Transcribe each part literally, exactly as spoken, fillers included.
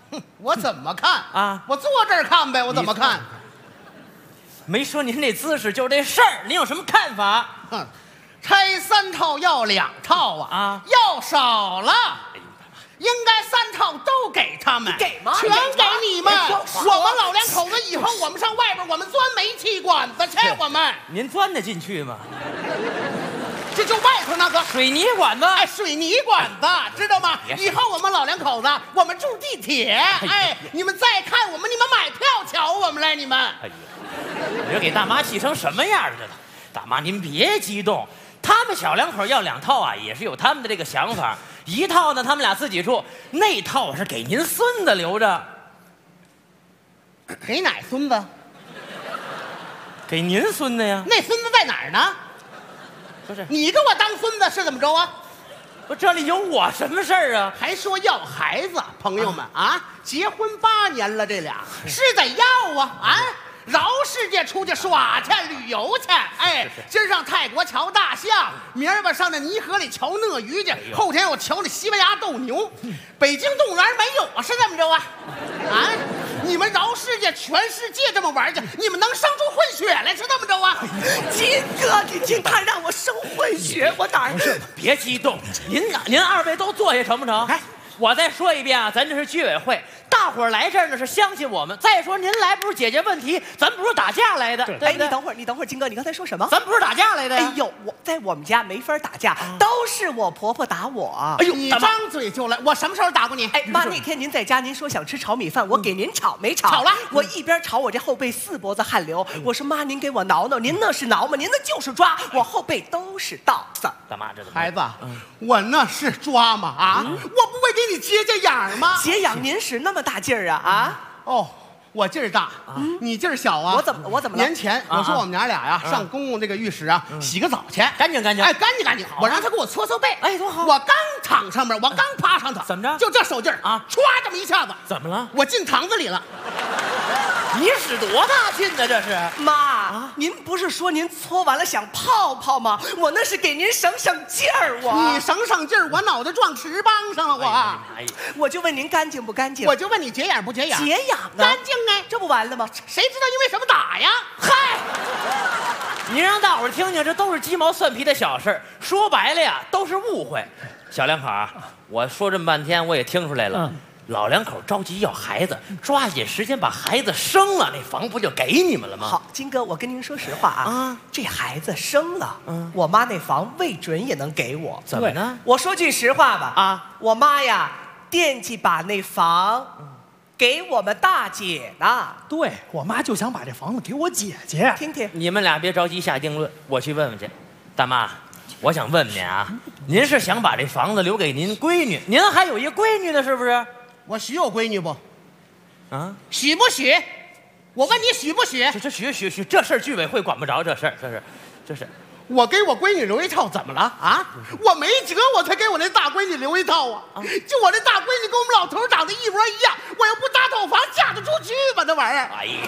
哼，我怎么看啊？ 我坐这儿看呗，我怎么看？ 没说您这姿势，就是这事儿，您有什么看法？ 哼，拆三套要两套啊！ 啊， 要少了。应该三套都给他们， 给吗？ 全给你们。我们老两口子以后，我们上外边，我们钻煤气管子去。我们， 您钻得进去吗？ 这就外头那个水泥管子， 哎，水泥管子，知道吗？以后我们老两口子，我们住地铁。哎，你们再看我们，你们买票瞧我们来，你们。 哎呀，你这给大妈气成什么样去了？大妈，您别激动，他们小两口要两套啊，也是有他们的这个想法。一套呢，他们俩自己住；那套是给您孙子留着。 给哪孙子？ 给您孙子呀？ 那孙子在哪儿呢？ 不是你给我当孙子是怎么着啊？ 不，这里有我什么事儿啊？ 还说要孩子，朋友们啊，啊结婚八年了，这俩是得要啊啊！饶世界出去耍去旅游去，哎，今儿上泰国瞧大象，明儿吧上那泥河里瞧鳄鱼去，后天我瞧那西班牙斗牛，北京动物园没有啊？是这么着啊？啊！你们饶世界全世界这么玩去，你们能生出混血来是这么着啊？ 金哥，你听他让我生混血，我哪儿是？ 别激动，您您二位都坐下成不成？哎，我再说一遍啊，咱这是居委会。大伙儿来这儿呢是相信我们。再说您来不是解决问题，咱不是打架来的。 哎，你等会儿，你等会儿，金哥，你刚才说什么？ 咱不是打架来的呀。 哎呦，我在我们家没法打架，都是我婆婆打我。 哎呦，你张嘴就来，我什么时候打过你？ 哎妈，那天您在家，您说想吃炒米饭，我给您炒，没炒？ 炒了。 我一边炒，我这后背四脖子汗流。我说妈，您给我挠挠，您那是挠吗？您那就是抓，我后背都是道子。 大妈，这孩子，我那是抓吗？啊，我不会给你解解痒吗？ 解痒，您使那么大劲儿啊啊！ 哦，我劲儿大，你劲儿小啊！ 我怎么我怎么了？ 年前我说我们娘俩呀上公共这个浴室啊洗个澡去， 干净干净， 哎，干净干净。我让他给我搓搓背， 哎，多好！ 我刚躺上面，我刚趴上头， 怎么着？ 就这手劲儿啊，歘这么一下子， 怎么了？ 我进堂子里了。 你使多大劲呢？这是妈啊！您不是说您搓完了想泡泡吗？我那是给您省省劲儿，我你省省劲儿，我脑袋撞石帮上了，我。 哎呀， 我就问您干净不干净？ 我就问你解痒不解痒？ 解痒啊， 干净哎， 这不完了吗？ 谁知道因为什么打呀？ 嗨！你让大伙儿听听，这都是鸡毛蒜皮的小事儿，说白了呀，都是误会。小两口啊，我说这么半天，我也听出来了。嗯，老两口着急要孩子，抓紧时间把孩子生了，那房不就给你们了吗？ 好，金哥，我跟您说实话啊， 啊这孩子生了，嗯，我妈那房未准也能给我。 怎么呢？ 我说句实话吧， 啊， 我妈呀，惦记把那房给我们大姐呢。 对我妈就想把这房子给我姐姐。 听听， 你们俩别着急下定论，我去问问去。大妈，我想问问您啊，您是想把这房子留给您闺女？您还有一闺女呢，是不是？ 我许我闺女不？ 啊， 许不许？我问你许不许？ 这这许许许，这事儿居委会管不着，这事儿这是，这是。 我给我闺女留一套，怎么了啊？我没辙，我才给我那大闺女留一套啊！就我这大闺女跟我们老头长得一模一样，我要不搭套房嫁得出去吗？这玩意儿！ 哎呀，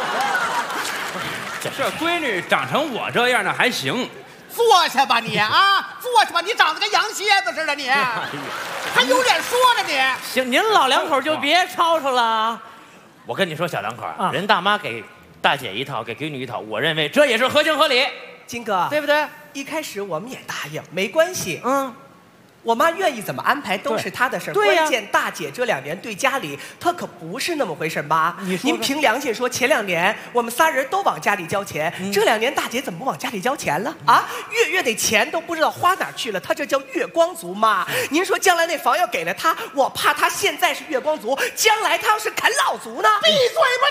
这闺女长成我这样的还行。 坐下吧你啊，坐下吧，你长得跟羊蝎子似的你，还有脸说呢你？ 行，您老两口就别吵吵了。我跟你说，小两口， 啊人大妈给大姐一套，给闺女一套，我认为这也是合情合理， 金哥， 对不对？ 一开始我们也答应，没关系。 嗯， 我妈愿意怎么安排都是她的事儿。 对呀关键大姐这两年对家里，她可不是那么回事。妈， 你说说您凭良心说，前两年我们仨人都往家里交钱， 嗯这两年大姐怎么不往家里交钱了啊？月月的钱都不知道花哪儿去了，她这叫月光族。妈，您说将来那房要给了她，我怕她现在是月光族，将来她要是啃老族呢？ 闭嘴吧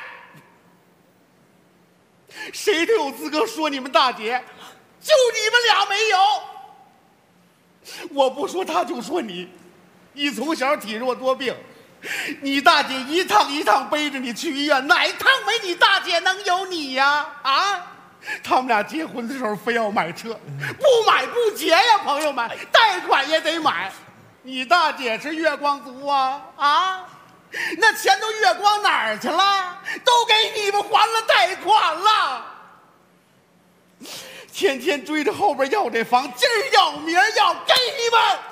你！谁都有资格说你们大姐，就你们俩没有。我不说他就说你，你从小体弱多病，你大姐一趟一趟背着你去医院，哪一趟没你大姐能有你呀？啊！他们俩结婚的时候非要买车，不买不结呀，朋友们，贷款也得买。你大姐是月光族啊啊！那钱都月光哪儿去了？都给你们还了贷款了。天天追着后边要这房，今儿要明儿要，给你们。